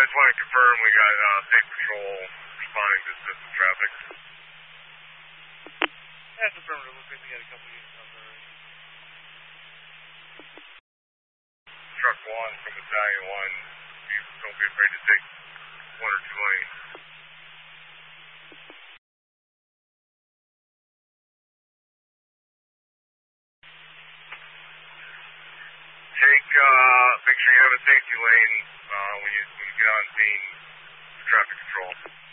just want to confirm we got State Patrol responding to citizen traffic. That's affirmative. Looks like we got a couple units out there already. Truck 1 from Battalion 1, don't be afraid to take 1 or 2 lanes. Make sure you have a safety lane when you get on scene for traffic control.